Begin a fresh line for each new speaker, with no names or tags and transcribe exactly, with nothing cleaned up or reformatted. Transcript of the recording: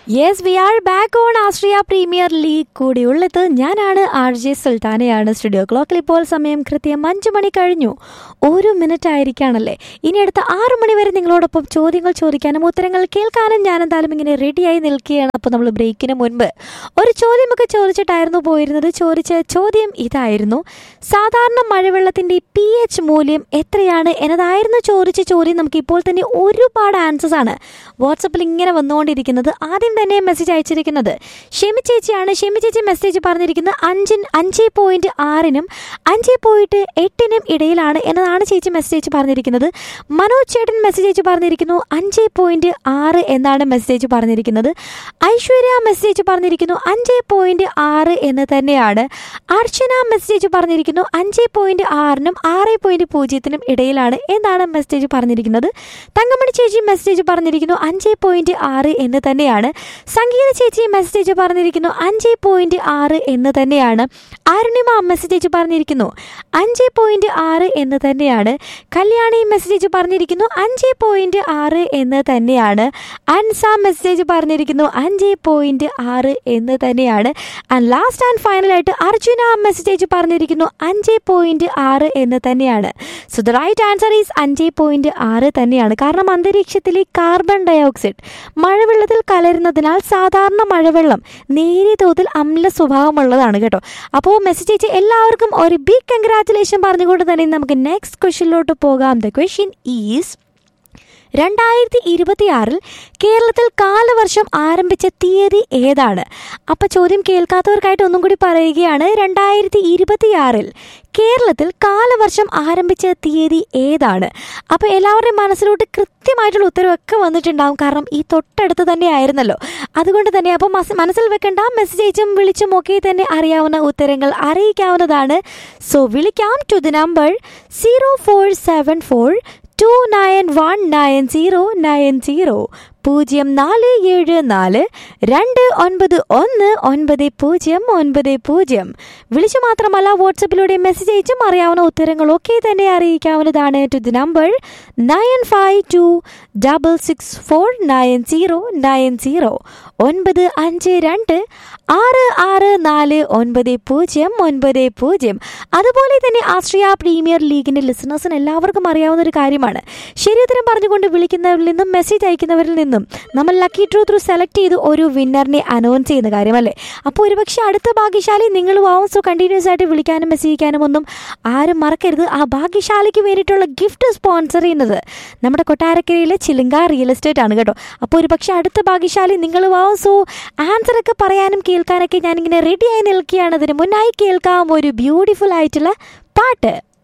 Yes we are back on Austria premier league കൂടിയുള്ളത് ഞാനാണ് R J സുൽത്താനയാണ്. Studio ക്ലോക്കിൽ ഇപ്പോൾ സമയം കൃത്യം അഞ്ചു മണി കഴിഞ്ഞു ഒരു മിനിറ്റ് ആയിരിക്കുകയാണല്ലേ. ഇനി അടുത്ത ആറു മണി വരെ നിങ്ങളോടൊപ്പം ചോദ്യങ്ങൾ ചോദിക്കാനും ഉത്തരങ്ങൾ കേൾക്കാനും ഞാൻ എന്തായാലും ഇങ്ങനെ റെഡിയായി നിൽക്കുകയാണ്. അപ്പോൾ നമ്മൾ ബ്രേക്കിന് മുൻപ് ഒരു ചോദ്യമൊക്കെ ചോദിച്ചിട്ടായിരുന്നു പോയിരുന്നത്. ചോദിച്ച ചോദ്യം ഇതായിരുന്നു: സാധാരണ മഴവെള്ളത്തിൻ്റെ പി എച്ച് മൂല്യം എത്രയാണ് എന്നതായിരുന്നു ചോദിച്ച ചോദ്യം. നമുക്ക് ഇപ്പോൾ തന്നെ ഒരുപാട് ആൻസേഴ്സ് ആണ് വാട്സപ്പിൽ ഇങ്ങനെ വന്നുകൊണ്ടിരിക്കുന്നത്. ആദ്യം തന്നെ മെസ്സേജ് അയച്ചിരിക്കുന്നത് ഷെമി ചേച്ചിയാണ്. ഷെമി ചേച്ചി മെസ്സേജ് പറഞ്ഞിരിക്കുന്നത് അഞ്ചിൻ അഞ്ച് പോയിന്റ് ആറിനും അഞ്ച് പോയിന്റ് എട്ടിനും ഇടയിലാണ് എന്നതാണ് ചേച്ചി മെസ്സേജ് പറഞ്ഞിരിക്കുന്നത്. മനോജ് ചേട്ടൻ മെസ്സേജ് അയച്ച് പറഞ്ഞിരിക്കുന്നു അഞ്ച് പോയിന്റ് ആറ് എന്നാണ് മെസ്സേജ് പറഞ്ഞിരിക്കുന്നത്. ഐശ്വര്യ മെസ്സേജ് പറഞ്ഞിരിക്കുന്നു അഞ്ച് പോയിന്റ് ആറ് എന്ന് തന്നെയാണ്. അർച്ചന മെസ്സേജ് പറഞ്ഞിരിക്കുന്നു അഞ്ച് പോയിന്റ് ആറിനും ആറ് പോയിന്റ് പൂജ്യത്തിനും ഇടയിലാണ് എന്നാണ് മെസ്സേജ് പറഞ്ഞിരിക്കുന്നത്. തങ്കമണി ചേച്ചി മെസ്സേജ് പറഞ്ഞിരിക്കുന്നു അഞ്ച് പോയിന്റ് ആറ് എന്ന് തന്നെയാണ്. സംഗീത ചേച്ചി മെസ്സേജ് പറഞ്ഞിരിക്കുന്നു അഞ്ച് പോയിന്റ് ആറ് എന്ന് തന്നെയാണ്. അരുണിമ മെസ്സേജ് പറഞ്ഞിരിക്കുന്നു അഞ്ച് പോയിന്റ് ആറ് എന്ന് തന്നെയാണ്. കല്യാണി മെസ്സേജ് പറഞ്ഞിരിക്കുന്നു അഞ്ച് പോയിന്റ് ആറ് എന്ന് തന്നെയാണ്. അൻസ മെസ്സേജ് പറഞ്ഞിരിക്കുന്നു അഞ്ച് പോയിന്റ് ആറ് എന്ന് തന്നെയാണ്. ആൻഡ് ലാസ്റ്റ് ആൻഡ് ഫൈനലായിട്ട് അർജുന മെസ്സേജ് പറഞ്ഞിരിക്കുന്നു അഞ്ച് പോയിന്റ് ആറ് എന്ന് തന്നെയാണ്. So the right answer is അഞ്ച് പോയിന്റ് ആറ് തന്നെയാണ്. കാരണം അന്തരീക്ഷത്തിലെ കാർബൺ ഡയോക്സൈഡ് മഴവെള്ളത്തിൽ കലരുന്നതിനാൽ സാധാരണ മഴവെള്ളം നേരിയ തോതിൽ അമ്ല സ്വഭാവമുള്ളതാണ് കേട്ടോ. അപ്പോൾ മെസ്സേജ് അയച്ച് എല്ലാവർക്കും ഒരു ബിഗ് കൺഗ്രാറ്റുലേഷൻ പറഞ്ഞുകൊണ്ട് തന്നെ നമുക്ക് നെക്സ്റ്റ് ക്വസ്റ്റ്യനിലോട്ട് പോകാം. ദ ക്വസ്റ്റ്യൻ ഈസ്: രണ്ടായിരത്തി ഇരുപത്തി ആറിൽ കേരളത്തിൽ കാലവർഷം ആരംഭിച്ച തീയതി ഏതാണ്? അപ്പം ചോദ്യം കേൾക്കാത്തവർക്കായിട്ട് ഒന്നും കൂടി പറയുകയാണ്. രണ്ടായിരത്തി ഇരുപത്തി ആറിൽ കേരളത്തിൽ കാലവർഷം ആരംഭിച്ച തീയതി ഏതാണ്? അപ്പോൾ എല്ലാവരുടെയും മനസ്സിലോട്ട് കൃത്യമായിട്ടുള്ള ഉത്തരവൊക്കെ വന്നിട്ടുണ്ടാവും. കാരണം ഈ തൊട്ടടുത്ത് തന്നെ ആയിരുന്നല്ലോ. അതുകൊണ്ട് തന്നെ അപ്പോൾ മനസ്സിൽ വെക്കേണ്ട, മെസ്സേജ് അയച്ചും വിളിച്ചും ഒക്കെ തന്നെ അറിയാവുന്ന ഉത്തരങ്ങൾ അറിയിക്കാവുന്നതാണ്. സോ വിളിക്കാം to the number zero four seven four to nine one nine zero nine zero പൂജ്യം നാല് ഏഴ് നാല് രണ്ട് ഒൻപത് ഒന്ന് ഒൻപത് പൂജ്യം ഒൻപത് പൂജ്യം. വിളിച്ചു മാത്രമല്ല വാട്സപ്പിലൂടെ മെസ്സേജ് അയച്ചും അറിയാവുന്ന ഉത്തരങ്ങളൊക്കെ തന്നെ അറിയിക്കാവുന്നതാണ്. To the number nine five to double six four nine zero nine zero ഒൻപത് അഞ്ച് രണ്ട് ആറ് ആറ് നാല് ഒൻപത് പൂജ്യം ഒൻപത് പൂജ്യം. അതുപോലെ തന്നെ ആസ്ട്രിയ പ്രീമിയർ ലീഗിൻ്റെ ലിസണേഴ്സിന് എല്ലാവർക്കും അറിയാവുന്ന ഒരു കാര്യമാണ്, ശരിയുത്തരം പറഞ്ഞുകൊണ്ട് വിളിക്കുന്നവരിൽ നിന്നും മെസ്സേജ് അയക്കുന്നവരിൽ നിന്നും നമ്മൾ ലക്കി ഡ്രോ ത്രൂ സെലക്ട് ചെയ്ത് ഒരു വിന്നറിനെ അനൗൺസ് ചെയ്യുന്ന കാര്യമല്ലേ. അപ്പോൾ ഒരുപക്ഷെ അടുത്ത ഭാഗ്യശാലി നിങ്ങളും ആവും. സോ കണ്ടിന്യൂസ് ആയിട്ട് വിളിക്കാനും മെസ്സേജ് അയക്കാനും ഒന്നും ആരും മറക്കരുത്. ആ ഭാഗ്യശാലിക്ക് വേണ്ടിയിട്ടുള്ള ഗിഫ്റ്റ് സ്പോൺസർ ചെയ്യുന്നത് നമ്മുടെ കൊട്ടാരക്കരയിലെ ചിലുങ്ക റിയൽ എസ്റ്റേറ്റ് ആണ് കേട്ടോ. അപ്പോൾ ഒരുപക്ഷെ അടുത്ത ഭാഗ്യശാലി നിങ്ങളും ആവും. സോ ആൻസറൊക്കെ പറയാനും കേൾക്കാനൊക്കെ ഞാനിങ്ങനെ റെഡിയായി നിൽക്കുകയാണ്. അതിന് മുന്നായി കേൾക്കാം ഒരു ബ്യൂട്ടിഫുൾ ആയിട്ടുള്ള പാട്ട്.